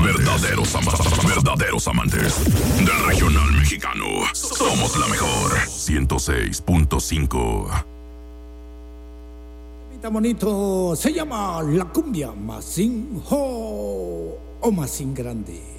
Verdaderos amantes del regional mexicano. Somos la mejor. 106.5. Está bonito, se llama La Cumbia Masin Ho o Masin Grande.